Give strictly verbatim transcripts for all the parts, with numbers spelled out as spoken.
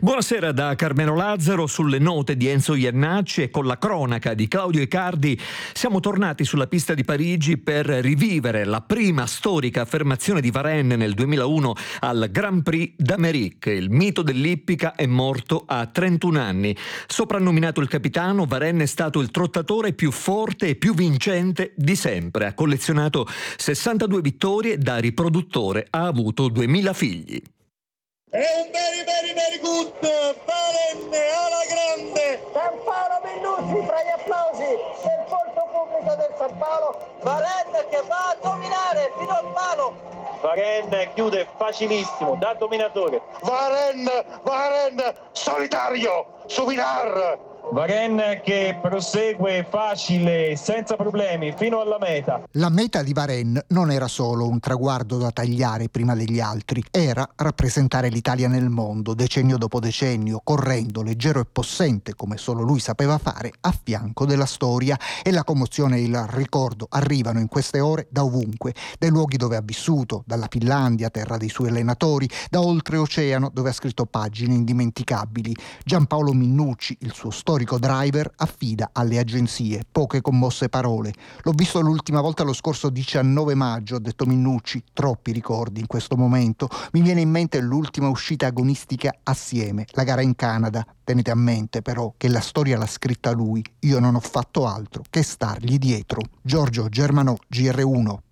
Buonasera da Carmelo Lazzaro. Sulle note di Enzo Iannacci e con la cronaca di Claudio Icardi siamo tornati sulla pista di Parigi per rivivere la prima storica affermazione di Varenne nel duemilauno al Grand Prix d'Amérique. Il mito dell'ippica è morto a trentuno anni. Soprannominato il capitano, Varenne è stato il trottatore più forte e più vincente di sempre. Ha collezionato sessantadue vittorie, da riproduttore ha avuto duemila figli. È un very very very good Varenne alla grande. San Paolo Minucci fra gli applausi del folto pubblico del San Paolo. Varenne che va a dominare fino al palo. Varenne chiude facilissimo da dominatore. Varenne, Varenne solitario su Vilar. Varenne che prosegue facile, senza problemi, fino alla meta. La meta di Varenne non era solo un traguardo da tagliare prima degli altri, era rappresentare l'Italia nel mondo, decennio dopo decennio, correndo, leggero e possente, come solo lui sapeva fare, a fianco della storia. E la commozione e il ricordo arrivano in queste ore da ovunque, dai luoghi dove ha vissuto, dalla Finlandia, terra dei suoi allenatori, da oltreoceano, dove ha scritto pagine indimenticabili. Giampaolo Minucci, il suo storico driver, affida alle agenzie poche commosse parole. L'ho visto l'ultima volta lo scorso diciannove maggio, ha detto Minucci, troppi ricordi in questo momento. Mi viene in mente l'ultima uscita agonistica assieme, la gara in Canada. Tenete a mente però che la storia l'ha scritta lui, io non ho fatto altro che stargli dietro. Giorgio Germanò, G R uno.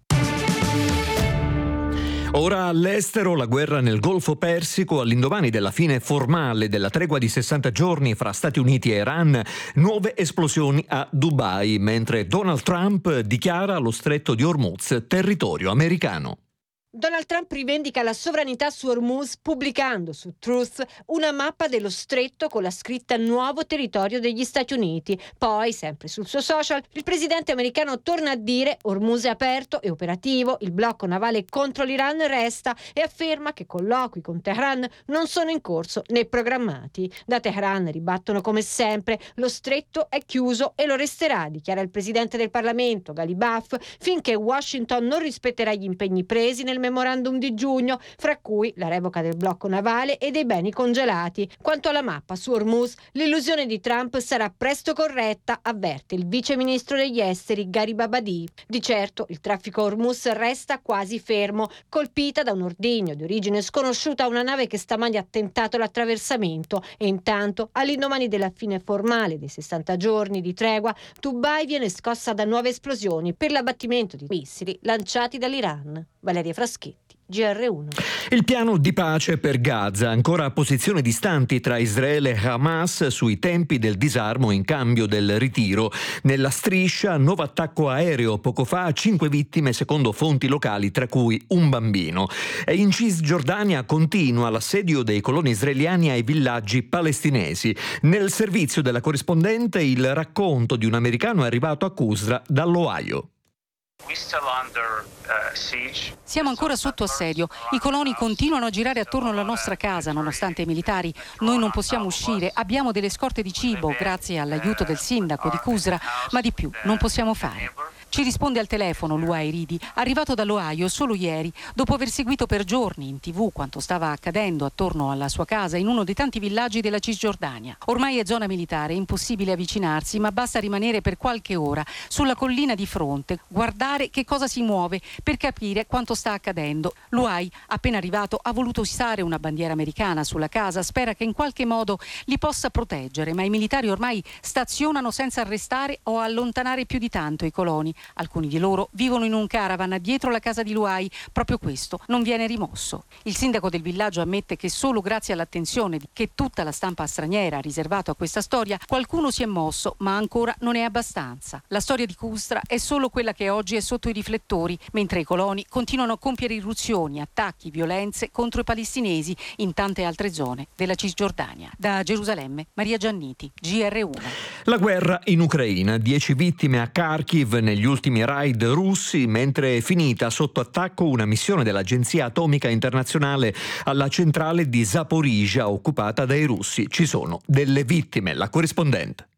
Ora all'estero, la guerra nel Golfo Persico, all'indomani della fine formale della tregua di sessanta giorni fra Stati Uniti e Iran, nuove esplosioni a Dubai, mentre Donald Trump dichiara lo stretto di Hormuz territorio americano. Donald Trump rivendica la sovranità su Hormuz pubblicando su Truth una mappa dello stretto con la scritta Nuovo territorio degli Stati Uniti. Poi, sempre sul suo social, il presidente americano torna a dire Hormuz è aperto e operativo, il blocco navale contro l'Iran resta, e afferma che colloqui con Teheran non sono in corso né programmati. Da Teheran ribattono come sempre lo stretto è chiuso e lo resterà, dichiara il presidente del Parlamento Ghalibaf, finché Washington non rispetterà gli impegni presi nel memorandum di giugno, fra cui la revoca del blocco navale e dei beni congelati. Quanto alla mappa su Hormuz, l'illusione di Trump sarà presto corretta, avverte il vice ministro degli esteri Garibabadi. Di certo il traffico Hormuz resta quasi fermo, colpita da un ordigno di origine sconosciuta una nave che stamani ha tentato l'attraversamento, e intanto all'indomani della fine formale dei sessanta giorni di tregua, Dubai viene scossa da nuove esplosioni per l'abbattimento di missili lanciati dall'Iran. Valeria Fraschetti, G R uno. Il piano di pace per Gaza, ancora a posizioni distanti tra Israele e Hamas sui tempi del disarmo in cambio del ritiro. Nella striscia, nuovo attacco aereo poco fa, cinque vittime secondo fonti locali, tra cui un bambino. E in Cisgiordania continua l'assedio dei coloni israeliani ai villaggi palestinesi. Nel servizio della corrispondente il racconto di un americano arrivato a Qusra dall'Ohio. Siamo ancora sotto assedio. I coloni continuano a girare attorno alla nostra casa, nonostante i militari. Noi non possiamo uscire. Abbiamo delle scorte di cibo, grazie all'aiuto del sindaco di Qusra, ma di più non possiamo fare. Ci risponde al telefono Luai Ridi, arrivato dall'Ohio solo ieri, dopo aver seguito per giorni in tv quanto stava accadendo attorno alla sua casa in uno dei tanti villaggi della Cisgiordania. Ormai è zona militare, è impossibile avvicinarsi, ma basta rimanere per qualche ora sulla collina di fronte, guardare che cosa si muove per capire quanto sta accadendo. Luai, appena arrivato, ha voluto issare una bandiera americana sulla casa, spera che in qualche modo li possa proteggere, ma i militari ormai stazionano senza arrestare o allontanare più di tanto i coloni. Alcuni di loro vivono in un caravan dietro la casa di Luai, proprio questo non viene rimosso. Il sindaco del villaggio ammette che solo grazie all'attenzione che tutta la stampa straniera ha riservato a questa storia, qualcuno si è mosso, ma ancora non è abbastanza. La storia di Qusra è solo quella che oggi è sotto i riflettori, mentre i coloni continuano a compiere irruzioni, attacchi, violenze contro i palestinesi in tante altre zone della Cisgiordania. Da Gerusalemme, Maria Gianniti, G R uno. La guerra in Ucraina, dieci vittime a Kharkiv negli ultimi raid russi, mentre è finita sotto attacco una missione dell'Agenzia Atomica Internazionale alla centrale di Zaporizhzhia occupata dai russi. Ci sono delle vittime. La corrispondente.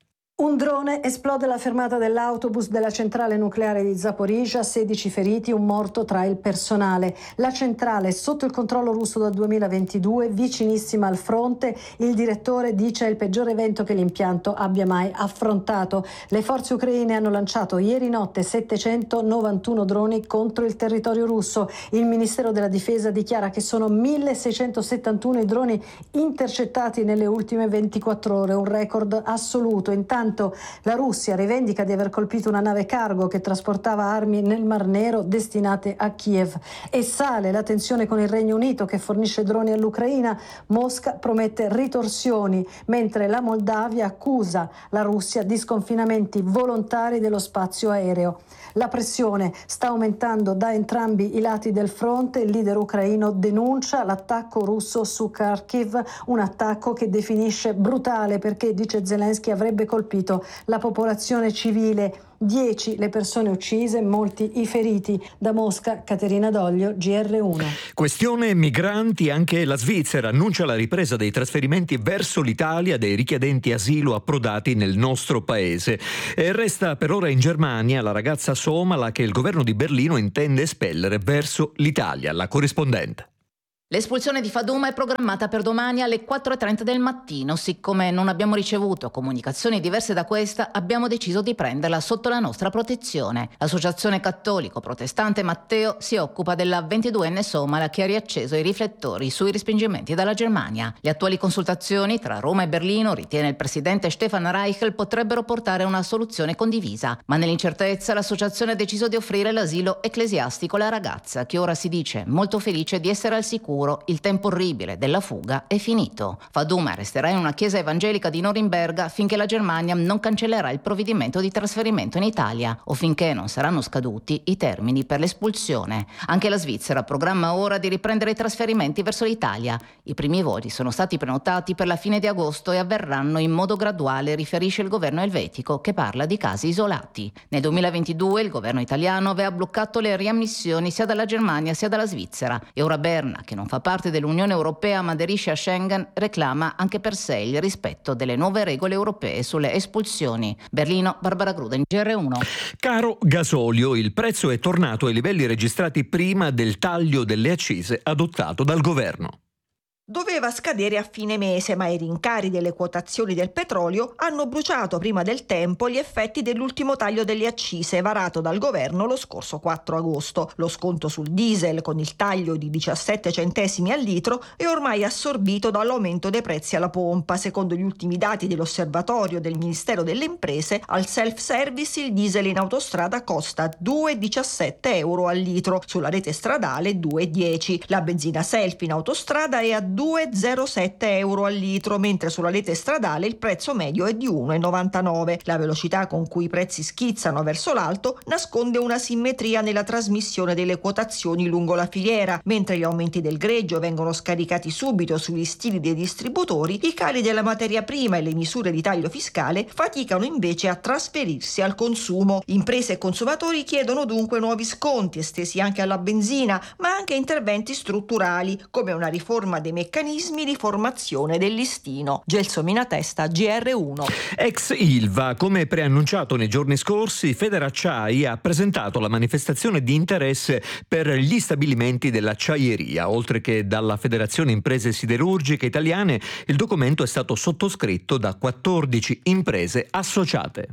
Un drone esplode alla fermata dell'autobus della centrale nucleare di Zaporizhzhia, sedici feriti, un morto tra il personale. La centrale è sotto il controllo russo dal duemilaventidue, vicinissima al fronte. Il direttore dice è il peggior evento che l'impianto abbia mai affrontato. Le forze ucraine hanno lanciato ieri notte settecentonovantuno droni contro il territorio russo. Il Ministero della Difesa dichiara che sono milleseicentosettantuno i droni intercettati nelle ultime ventiquattro ore, un record assoluto. Intanto la Russia rivendica di aver colpito una nave cargo che trasportava armi nel Mar Nero destinate a Kiev e sale la tensione con il Regno Unito che fornisce droni all'Ucraina. Mosca promette ritorsioni mentre la Moldavia accusa la Russia di sconfinamenti volontari dello spazio aereo. La pressione sta aumentando da entrambi i lati del fronte. Il leader ucraino denuncia l'attacco russo su Kharkiv, un attacco che definisce brutale perché, dice Zelensky, avrebbe colpito la popolazione civile. Dieci le persone uccise, molti i feriti. Da Mosca, Caterina Doglio, G R uno. Questione migranti, anche la Svizzera annuncia la ripresa dei trasferimenti verso l'Italia dei richiedenti asilo approdati nel nostro paese. E resta per ora in Germania la ragazza somala che il governo di Berlino intende espellere verso l'Italia. La corrispondente. L'espulsione di Faduma è programmata per domani alle quattro e trenta del mattino. Siccome non abbiamo ricevuto comunicazioni diverse da questa, abbiamo deciso di prenderla sotto la nostra protezione. L'Associazione Cattolico Protestante Matteo si occupa della ventiduenne somala che ha riacceso i riflettori sui respingimenti dalla Germania. Le attuali consultazioni tra Roma e Berlino, ritiene il presidente Stefan Reichel, potrebbero portare a una soluzione condivisa. Ma nell'incertezza l'associazione ha deciso di offrire l'asilo ecclesiastico alla ragazza, che ora si dice molto felice di essere al sicuro. Il tempo orribile della fuga è finito. Faduma resterà in una chiesa evangelica di Norimberga finché la Germania non cancellerà il provvedimento di trasferimento in Italia o finché non saranno scaduti i termini per l'espulsione. Anche la Svizzera programma ora di riprendere i trasferimenti verso l'Italia. I primi voli sono stati prenotati per la fine di agosto e avverranno in modo graduale, riferisce il governo elvetico, che parla di casi isolati. Nel duemilaventidue il governo italiano aveva bloccato le riammissioni sia dalla Germania sia dalla Svizzera e ora Berna, che non fa parte dell'Unione Europea ma aderisce a Schengen, reclama anche per sé il rispetto delle nuove regole europee sulle espulsioni. Berlino, Barbara Gruden, G R uno. Caro gasolio, il prezzo è tornato ai livelli registrati prima del taglio delle accise adottato dal governo. Doveva scadere a fine mese, ma i rincari delle quotazioni del petrolio hanno bruciato prima del tempo gli effetti dell'ultimo taglio delle accise varato dal governo lo scorso quattro agosto. Lo sconto sul diesel, con il taglio di diciassette centesimi al litro, è ormai assorbito dall'aumento dei prezzi alla pompa. Secondo gli ultimi dati dell'osservatorio del Ministero delle Imprese, al self-service il diesel in autostrada costa due virgola diciassette euro al litro, sulla rete stradale due virgola dieci. La benzina self in autostrada è a due virgola zero sette euro al litro, mentre sulla rete stradale il prezzo medio è di uno virgola novantanove. La velocità con cui i prezzi schizzano verso l'alto nasconde una simmetria nella trasmissione delle quotazioni lungo la filiera. Mentre gli aumenti del greggio vengono scaricati subito sugli stili dei distributori, i cali della materia prima e le misure di taglio fiscale faticano invece a trasferirsi al consumo. Imprese e consumatori chiedono dunque nuovi sconti estesi anche alla benzina, ma anche interventi strutturali come una riforma dei meccanismi di formazione del listino. Gelsomina Testa, G R uno. Ex Ilva, come preannunciato nei giorni scorsi, Federacciai ha presentato la manifestazione di interesse per gli stabilimenti dell'acciaieria. Oltre che dalla Federazione Imprese Siderurgiche Italiane, il documento è stato sottoscritto da quattordici imprese associate.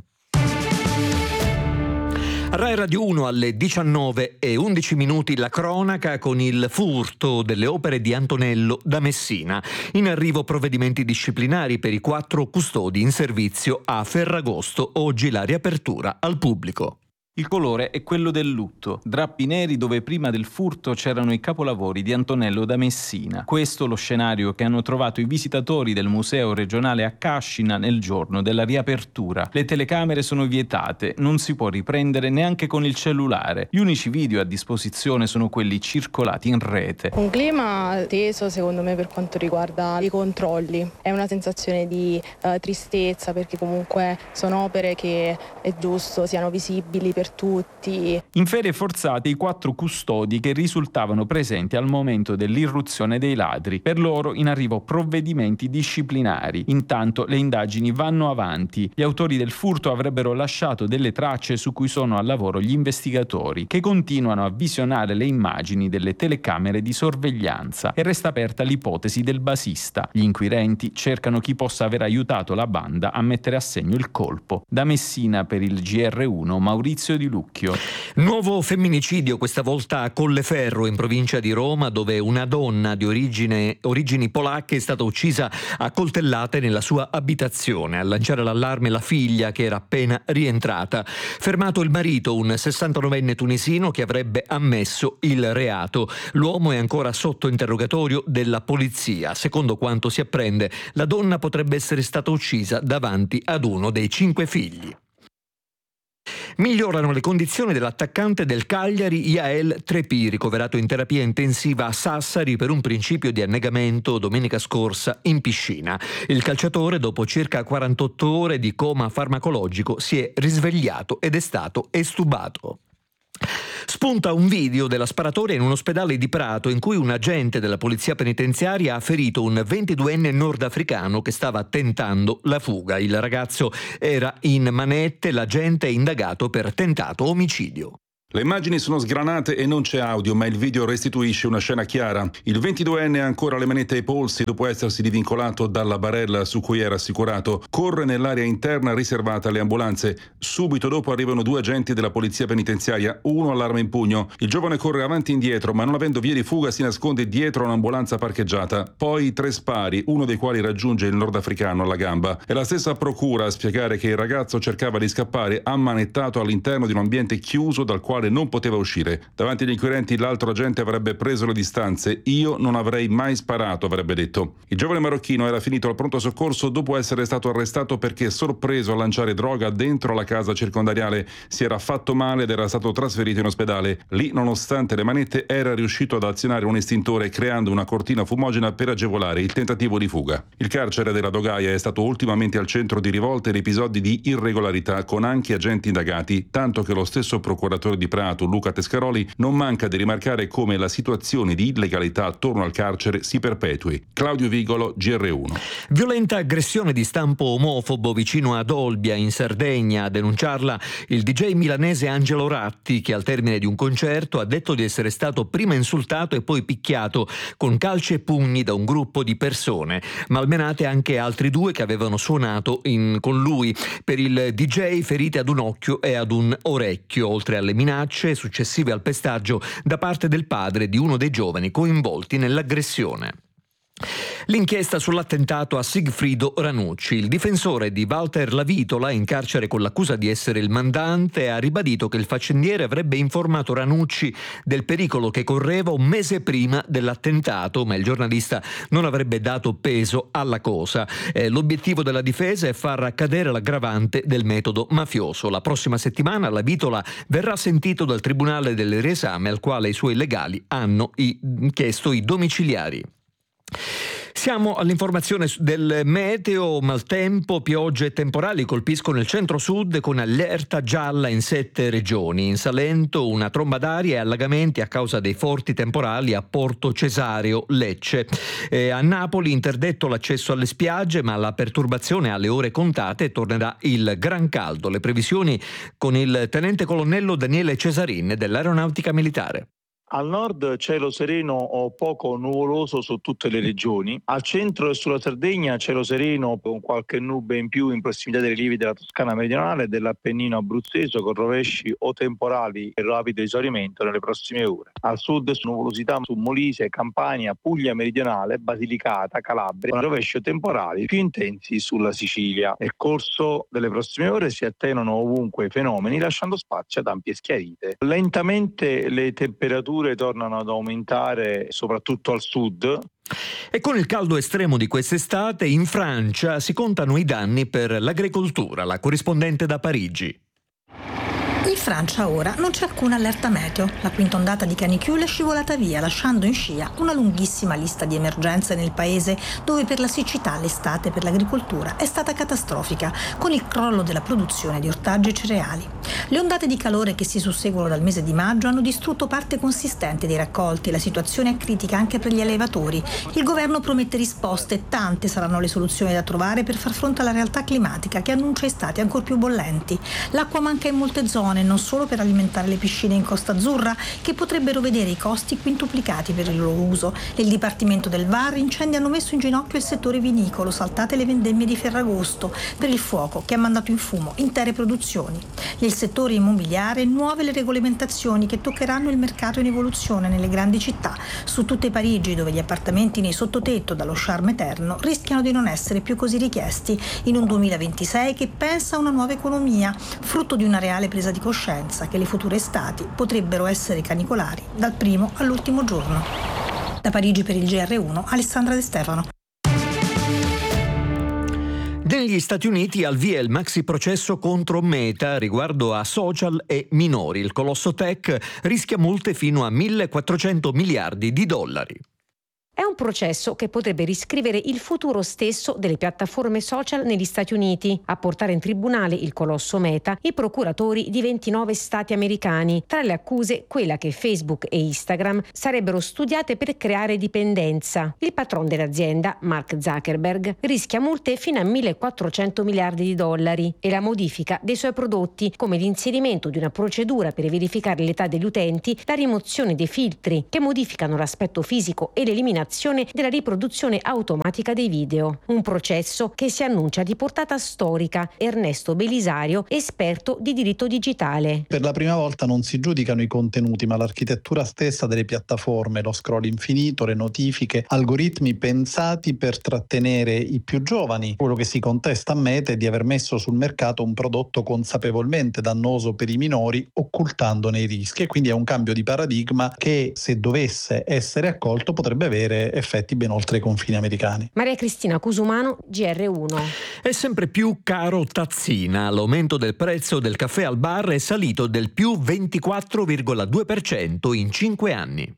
Rai Radio uno alle diciannove e undici minuti la cronaca con il furto delle opere di Antonello da Messina. In arrivo provvedimenti disciplinari per i quattro custodi in servizio a Ferragosto. Oggi la riapertura al pubblico. Il colore è quello del lutto, drappi neri dove prima del furto c'erano i capolavori di Antonello da Messina. Questo lo scenario che hanno trovato i visitatori del Museo regionale a Cascina nel giorno della riapertura. Le telecamere sono vietate, non si può riprendere neanche con il cellulare. Gli unici video a disposizione sono quelli circolati in rete. Un clima teso secondo me per quanto riguarda i controlli. È una sensazione di uh, tristezza perché comunque sono opere che è giusto siano visibili per per tutti. In ferie forzate i quattro custodi che risultavano presenti al momento dell'irruzione dei ladri. Per loro in arrivo provvedimenti disciplinari. Intanto le indagini vanno avanti. Gli autori del furto avrebbero lasciato delle tracce su cui sono al lavoro gli investigatori, che continuano a visionare le immagini delle telecamere di sorveglianza, e resta aperta l'ipotesi del basista. Gli inquirenti cercano chi possa aver aiutato la banda a mettere a segno il colpo. Da Messina per il G R uno Maurizio Di Lucchio. Nuovo femminicidio, questa volta a Colleferro in provincia di Roma, dove una donna di origine, origini polacche è stata uccisa a coltellate nella sua abitazione. A lanciare l'allarme la figlia, che era appena rientrata. Fermato il marito, un sessantanovenne tunisino che avrebbe ammesso il reato. L'uomo è ancora sotto interrogatorio della polizia. Secondo quanto si apprende, la donna potrebbe essere stata uccisa davanti ad uno dei cinque figli. Migliorano le condizioni dell'attaccante del Cagliari Yael Trepì, ricoverato in terapia intensiva a Sassari per un principio di annegamento domenica scorsa in piscina. Il calciatore, dopo circa quarantotto ore di coma farmacologico, si è risvegliato ed è stato estubato. Spunta un video della sparatoria in un ospedale di Prato in cui un agente della polizia penitenziaria ha ferito un ventiduenne nordafricano che stava tentando la fuga. Il ragazzo era in manette, l'agente è indagato per tentato omicidio. Le immagini sono sgranate e non c'è audio, ma il video restituisce una scena chiara. Il ventiduenne ha ancora le manette ai polsi dopo essersi divincolato dalla barella su cui era assicurato. Corre nell'area interna riservata alle ambulanze. Subito dopo arrivano due agenti della polizia penitenziaria, uno all'arma in pugno. Il giovane corre avanti e indietro, ma non avendo vie di fuga si nasconde dietro a un'ambulanza parcheggiata. Poi tre spari, uno dei quali raggiunge il nordafricano alla gamba. È la stessa procura a spiegare che il ragazzo cercava di scappare ammanettato all'interno di un ambiente chiuso dal quale non poteva uscire. Davanti agli inquirenti l'altro agente avrebbe preso le distanze. Io non avrei mai sparato, avrebbe detto. Il giovane marocchino era finito al pronto soccorso dopo essere stato arrestato perché, sorpreso a lanciare droga dentro la casa circondariale, si era fatto male ed era stato trasferito in ospedale. Lì, nonostante le manette, era riuscito ad azionare un estintore creando una cortina fumogena per agevolare il tentativo di fuga. Il carcere della Dogaia è stato ultimamente al centro di rivolte ed episodi di irregolarità, con anche agenti indagati, tanto che lo stesso procuratore di Prato, Luca Tescaroli, non manca di rimarcare come la situazione di illegalità attorno al carcere si perpetui. Claudio Vigolo, G R uno. Violenta aggressione di stampo omofobo vicino ad Olbia, in Sardegna. A denunciarla il D J milanese Angelo Ratti, che al termine di un concerto ha detto di essere stato prima insultato e poi picchiato con calci e pugni da un gruppo di persone. Malmenate anche altri due che avevano suonato in, con lui. Per il D J ferite ad un occhio e ad un orecchio, oltre alle minacce successive al pestaggio da parte del padre di uno dei giovani coinvolti nell'aggressione. L'inchiesta sull'attentato a Sigfrido Ranucci. Il difensore di Walter Lavitola, in carcere con l'accusa di essere il mandante, ha ribadito che il faccendiere avrebbe informato Ranucci del pericolo che correva un mese prima dell'attentato, ma il giornalista non avrebbe dato peso alla cosa. Eh, l'obiettivo della difesa è far cadere l'aggravante del metodo mafioso. La prossima settimana Lavitola verrà sentito dal Tribunale del Riesame, al quale i suoi legali hanno i, chiesto i domiciliari. Siamo all'informazione del meteo. Maltempo, piogge e temporali colpiscono il centro-sud con allerta gialla in sette regioni. In Salento una tromba d'aria e allagamenti a causa dei forti temporali a Porto Cesareo, Lecce. Eh, a Napoli interdetto l'accesso alle spiagge, ma la perturbazione alle ore contate tornerà il gran caldo. Le previsioni con il tenente colonnello Daniele Cesarin dell'Aeronautica Militare. Al nord cielo sereno o poco nuvoloso su tutte le regioni. Al centro e sulla Sardegna cielo sereno con qualche nube in più in prossimità dei rilievi della Toscana meridionale e dell'Appennino abruzzese, con rovesci o temporali e rapido esaurimento nelle prossime ore. Al sud nuvolosità su Molise, Campania, Puglia meridionale, Basilicata, Calabria, con rovesci temporali più intensi sulla Sicilia. Nel corso delle prossime ore si attenuano ovunque i fenomeni, lasciando spazio ad ampie schiarite. Lentamente le temperature tornano ad aumentare soprattutto al sud. E con il caldo estremo di quest'estate in Francia si contano i danni per l'agricoltura. La corrispondente da Parigi. In Francia ora non c'è alcuna allerta meteo. La quinta ondata di canicule è scivolata via, lasciando in scia una lunghissima lista di emergenze nel paese, dove per la siccità l'estate per l'agricoltura è stata catastrofica, con il crollo della produzione di ortaggi e cereali. Le ondate di calore che si susseguono dal mese di maggio hanno distrutto parte consistente dei raccolti. La situazione è critica anche per gli allevatori. Il governo promette risposte, tante saranno le soluzioni da trovare per far fronte alla realtà climatica che annuncia estati ancor più bollenti. L'acqua manca in molte zone, non solo per alimentare le piscine in Costa Azzurra, che potrebbero vedere i costi quintuplicati per il loro uso. Nel Dipartimento del Var incendi hanno messo in ginocchio il settore vinicolo, saltate le vendemmie di Ferragosto per il fuoco che ha mandato in fumo intere produzioni. Nel settore immobiliare nuove le regolamentazioni che toccheranno il mercato in evoluzione nelle grandi città. Su tutte Parigi, dove gli appartamenti nei sottotetto dallo charme eterno rischiano di non essere più così richiesti in un duemilaventisei che pensa a una nuova economia, frutto di una reale presa di coscienza che le future estati potrebbero essere canicolari dal primo all'ultimo giorno. Da Parigi per il G R uno, Alessandra De Stefano. Negli Stati Uniti al via il maxi processo contro Meta riguardo a social e minori. Il colosso tech rischia multe fino a millequattrocento miliardi di dollari. È un processo che potrebbe riscrivere il futuro stesso delle piattaforme social negli Stati Uniti. A portare in tribunale il colosso Meta i procuratori di ventinove stati americani. Tra le accuse quella che Facebook e Instagram sarebbero studiate per creare dipendenza. Il patron dell'azienda, Mark Zuckerberg, rischia multe fino a millequattrocento miliardi di dollari e la modifica dei suoi prodotti, come l'inserimento di una procedura per verificare l'età degli utenti, la rimozione dei filtri che modificano l'aspetto fisico e l'eliminazione della riproduzione automatica dei video. Un processo che si annuncia di portata storica. Ernesto Belisario, esperto di diritto digitale. Per la prima volta non si giudicano i contenuti, ma l'architettura stessa delle piattaforme, lo scroll infinito, le notifiche, algoritmi pensati per trattenere i più giovani. Quello che si contesta a Meta è di aver messo sul mercato un prodotto consapevolmente dannoso per i minori, occultandone i rischi, e quindi è un cambio di paradigma che, se dovesse essere accolto, potrebbe avere effetti ben oltre i confini americani. Maria Cristina Cusumano, G R uno. È sempre più caro tazzina. L'aumento del prezzo del caffè al bar è salito del più ventiquattro virgola due per cento in cinque anni.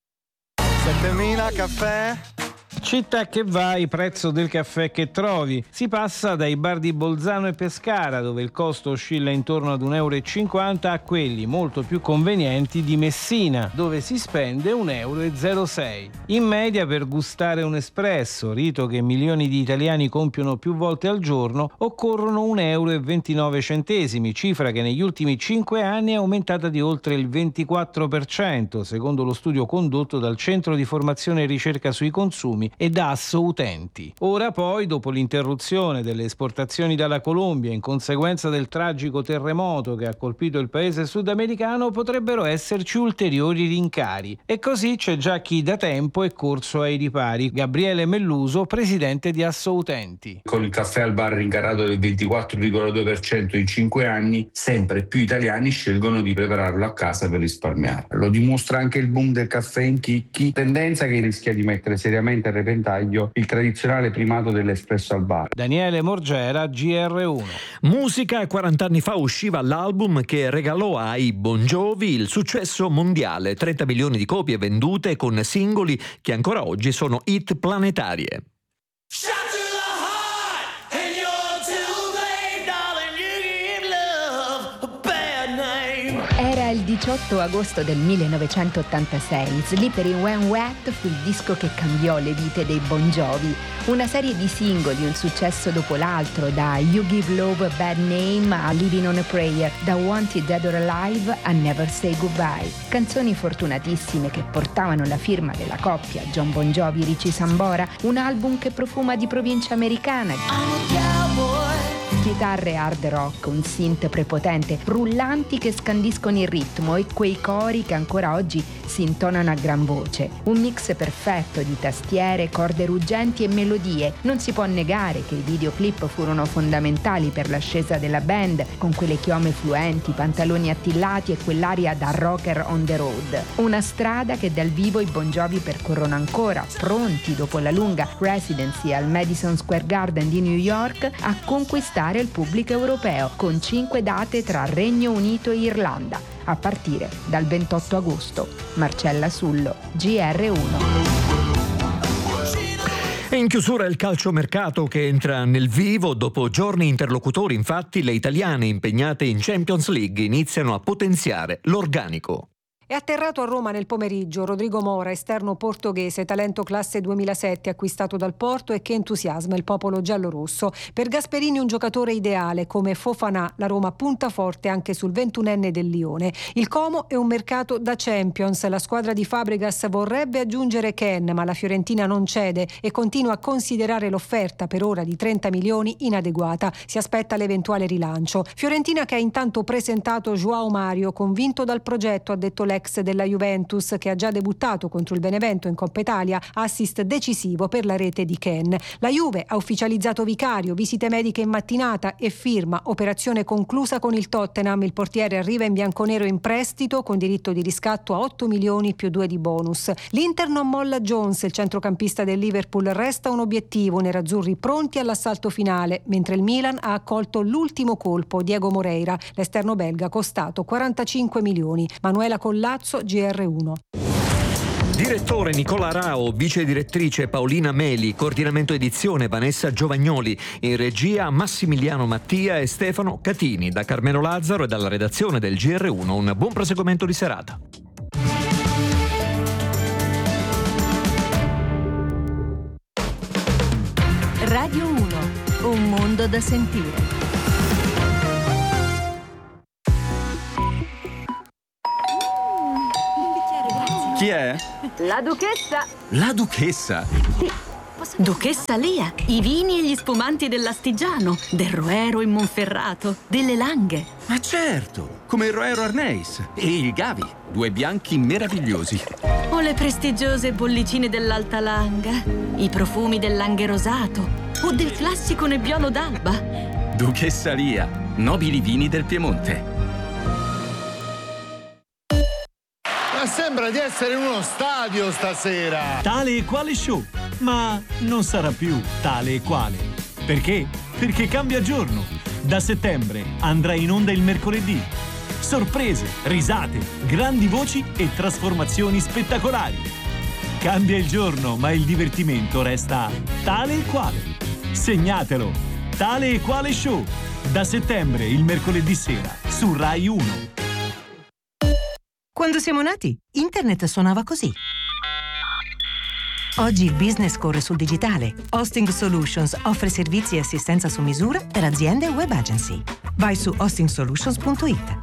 settemila caffè? Città che vai, prezzo del caffè che trovi. Si passa dai bar di Bolzano e Pescara, dove il costo oscilla intorno ad un euro e cinquanta, a quelli molto più convenienti di Messina, dove si spende un euro e zero sei. In media, per gustare un espresso, rito che milioni di italiani compiono più volte al giorno, occorrono un euro e ventinove centesimi, cifra che negli ultimi cinque anni è aumentata di oltre il ventiquattro per cento, secondo lo studio condotto dal Centro di Formazione e Ricerca sui Consumi e da Asso Utenti. Ora poi, dopo l'interruzione delle esportazioni dalla Colombia in conseguenza del tragico terremoto che ha colpito il paese sudamericano, potrebbero esserci ulteriori rincari. E così c'è già chi da tempo è corso ai ripari. Gabriele Melluso, presidente di Asso Utenti. Con il caffè al bar rincarato del ventiquattro virgola due per cento in cinque anni, sempre più italiani scelgono di prepararlo a casa per risparmiare. Lo dimostra anche il boom del caffè in chicchi, tendenza che rischia di mettere seriamente a repentaglio il tradizionale primato dell'espresso al bar. Daniele Morgera, G R uno. Musica. quaranta anni fa usciva l'album che regalò ai Bon Jovi il successo mondiale, trenta milioni di copie vendute con singoli che ancora oggi sono hit planetarie. Era il diciotto agosto del millenovecentottantasei. Slippery When Wet fu il disco che cambiò le vite dei Bon Jovi. Una serie di singoli, un successo dopo l'altro, da You Give Love a Bad Name a Living on a Prayer, da Wanted Dead or Alive a Never Say Goodbye. Canzoni fortunatissime che portavano la firma della coppia John Bon Jovi-Richie Sambora, un album che profuma di provincia americana. Chitarre hard rock, un synth prepotente, rullanti che scandiscono il ritmo e quei cori che ancora oggi si intonano a gran voce. Un mix perfetto di tastiere, corde ruggenti e melodie. Non si può negare che i videoclip furono fondamentali per l'ascesa della band, con quelle chiome fluenti, pantaloni attillati e quell'aria da rocker on the road. Una strada che dal vivo i Bon Jovi percorrono ancora, pronti dopo la lunga residency al Madison Square Garden di New York a conquistare il pubblico europeo, con cinque date tra Regno Unito e Irlanda, a partire dal ventotto agosto. Marcella Sullo, G R uno. E in chiusura il calciomercato che entra nel vivo. Dopo giorni interlocutori, infatti, le italiane impegnate in Champions League iniziano a potenziare l'organico. È atterrato a Roma nel pomeriggio Rodrigo Mora, esterno portoghese, talento classe duemilasette, acquistato dal Porto e che entusiasma il popolo giallorosso. Per Gasperini un giocatore ideale, come Fofana. La Roma punta forte anche sul ventunenne del Lione. Il Como è un mercato da Champions. La squadra di Fabregas vorrebbe aggiungere Ken, ma la Fiorentina non cede e continua a considerare l'offerta, per ora di trenta milioni, inadeguata. Si aspetta l'eventuale rilancio. Fiorentina che ha intanto presentato João Mario, convinto dal progetto, ha detto l'ex della Juventus, che ha già debuttato contro il Benevento in Coppa Italia, assist decisivo per la rete di Ken. La Juve ha ufficializzato Vicario, visite mediche in mattinata e firma, operazione conclusa con il Tottenham. Il portiere arriva in bianconero in prestito con diritto di riscatto a otto milioni più due di bonus. L'Inter non molla Jones, il centrocampista del Liverpool resta un obiettivo, nerazzurri pronti all'assalto finale, mentre il Milan ha accolto l'ultimo colpo, Diego Moreira, l'esterno belga costato quarantacinque milioni. Manuela Collazzo, G R uno. Direttore Nicola Rao, vice direttrice Paolina Meli, coordinamento edizione Vanessa Giovagnoli, in regia Massimiliano Mattia e Stefano Catini. Da Carmelo Lazzaro e dalla redazione del G R uno un buon proseguimento di serata. Radio uno, un mondo da sentire. Chi è? La duchessa. La duchessa? Sì. Duchessa Lia, i vini e gli spumanti dell'Astigiano, del Roero in Monferrato, delle Langhe. Ma certo, come il Roero Arneis e il Gavi, due bianchi meravigliosi. O le prestigiose bollicine dell'Alta Langa, i profumi del Langhe Rosato o del classico Nebbiolo d'Alba. Duchessa Lia, nobili vini del Piemonte. Sembra di essere in uno stadio stasera. Tale e quale show, ma non sarà più tale e quale. Perché? Perché cambia giorno. Da settembre andrà in onda il mercoledì. Sorprese, risate, grandi voci e trasformazioni spettacolari. Cambia il giorno, ma il divertimento resta tale e quale. Segnatelo. Tale e quale show. Da settembre il mercoledì sera su Rai uno. Quando siamo nati, internet suonava così. Oggi il business corre sul digitale. Hosting Solutions offre servizi e assistenza su misura per aziende e web agency. Vai su hosting solutions punto it.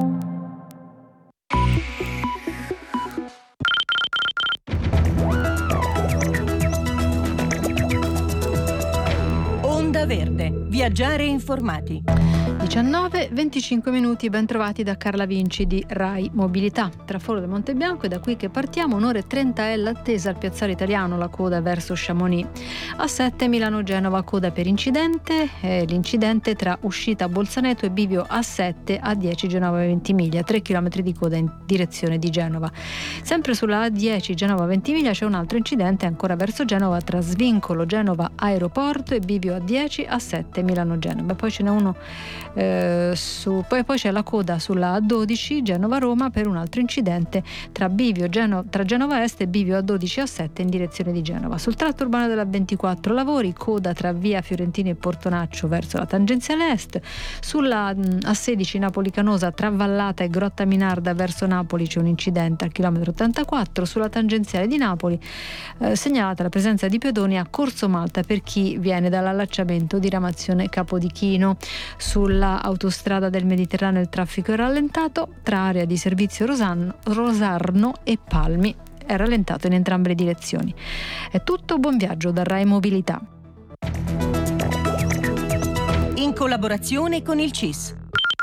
Onda Verde. Viaggiare informati. diciannove venticinque minuti, ben trovati da Carla Vinci di Rai Mobilità. Tra Foro del Montebianco è da qui che partiamo, un'ora e trenta è l'attesa al piazzale Italiano, la coda verso Chamonix. A sette Milano-Genova, coda per incidente, eh, l'incidente tra uscita Bolzaneto e bivio A sette, A dieci Genova-Ventimiglia, tre chilometri di coda in direzione di Genova. Sempre sulla A dieci Genova-Ventimiglia c'è un altro incidente ancora verso Genova tra svincolo Genova Aeroporto e bivio A dieci, A sette Milano-Genova. Poi ce n'è uno Eh, su, poi, poi c'è la coda sulla A dodici Genova-Roma per un altro incidente tra bivio Geno, tra Genova Est e bivio A dodici A sette in direzione di Genova. Sul tratto urbano della ventiquattro lavori, coda tra via Fiorentini e Portonaccio verso la tangenziale est. Sulla mh, A sedici Napoli-Canosa tra Vallata e Grotta Minarda verso Napoli c'è un incidente al chilometro ottantaquattro. Sulla tangenziale di Napoli eh, segnalata la presenza di pedoni a Corso Malta per chi viene dall'allacciamento diramazione Capodichino. Sulla autostrada del Mediterraneo il traffico è rallentato tra area di servizio Rosanno, Rosarno e Palmi, è rallentato in entrambe le direzioni. È tutto, buon viaggio da Rai Mobilità. In collaborazione con il C I S.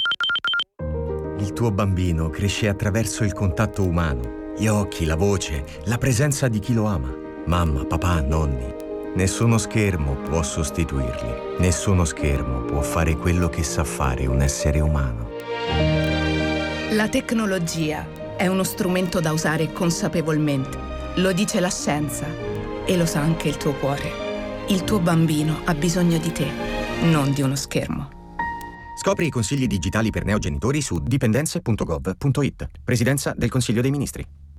Il tuo bambino cresce attraverso il contatto umano, gli occhi, la voce, la presenza di chi lo ama. Mamma, papà, nonni. Nessuno schermo può sostituirli. Nessuno schermo può fare quello che sa fare un essere umano. La tecnologia è uno strumento da usare consapevolmente. Lo dice la scienza e lo sa anche il tuo cuore. Il tuo bambino ha bisogno di te, non di uno schermo. Scopri i consigli digitali per neogenitori su dipendenze punto gov punto it. Presidenza del Consiglio dei Ministri.